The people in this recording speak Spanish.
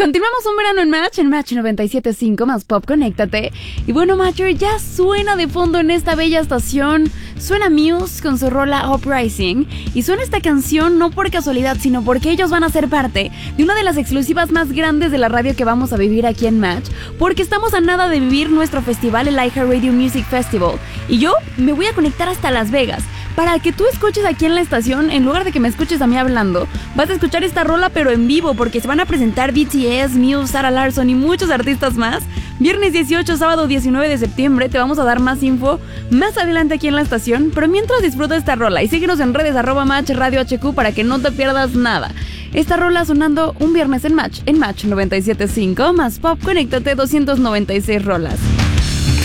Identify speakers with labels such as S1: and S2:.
S1: Continuamos un verano en Match 97.5 más Pop, conéctate. Y bueno, Matcher, ya suena de fondo en esta bella estación. Suena Muse con su rola Uprising. Y suena esta canción no por casualidad, sino porque ellos van a ser parte de una de las exclusivas más grandes de la radio que vamos a vivir aquí en Match. Porque estamos a nada de vivir nuestro festival, el iHeartRadio Music Festival. Y yo me voy a conectar hasta Las Vegas para que tú escuches aquí en la estación, en lugar de que me escuches a mí hablando. Vas a escuchar esta rola pero en vivo, porque se van a presentar BTS, Muse, Sarah Larsson y muchos artistas más. Viernes 18, sábado 19 de septiembre. Te vamos a dar más info más adelante aquí en la estación. Pero mientras, disfruta esta rola y síguenos en redes @Match Radio HQ para que no te pierdas nada. Esta rola sonando un viernes en Match 97.5 más Pop, conéctate, 296 rolas.